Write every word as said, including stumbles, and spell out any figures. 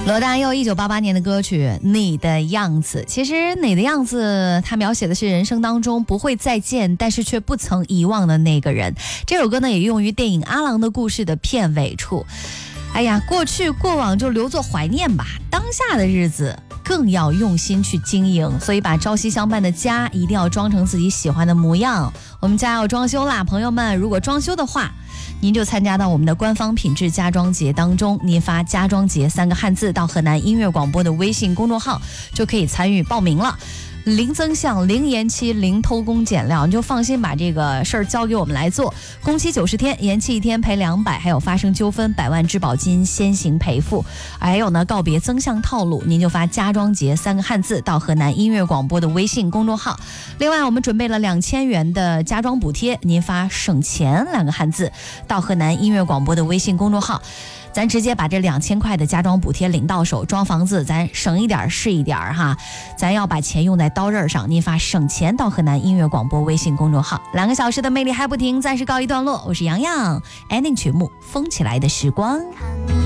罗大佑一九八八年的歌曲《你的样子》，其实《你的样子》它描写的是人生当中不会再见，但是却不曾遗忘的那个人。这首歌呢，也用于电影《阿郎的故事》的片尾处。哎呀，过去过往就留作怀念吧，当下的日子更要用心去经营，所以把朝夕相伴的家一定要装成自己喜欢的模样。我们家要装修啦，朋友们，如果装修的话，您就参加到我们的官方品质家装节当中，您发家装节三个汉字到河南音乐广播的微信公众号，就可以参与报名了。零增项、零延期、零偷工减料，你就放心把这个事儿交给我们来做。工期九十天，延期一天赔两百，还有发生纠纷百万质保金先行赔付。还有呢，告别增项套路，您就发家装节三个汉字到河南音乐广播的微信公众号。另外，我们准备了两千元的家装补贴，您发省钱两个汉字到河南音乐广播的微信公众号。咱直接把这两千块的家装补贴领到手，装房子咱省一点是一点哈，咱要把钱用在刀刃上。您发省钱到河南音乐广播微信公众号。两个小时的魅力还不停，暂时告一段落。我是洋洋 ，ending 曲目《疯起来的时光》。